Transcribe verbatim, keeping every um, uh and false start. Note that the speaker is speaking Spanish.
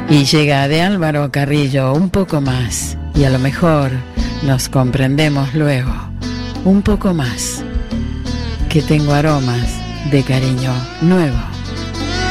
Y llega de Álvaro Carrillo, Un poco más, y a lo mejor nos comprendemos luego. Un poco más, que tengo aromas de cariño nuevo.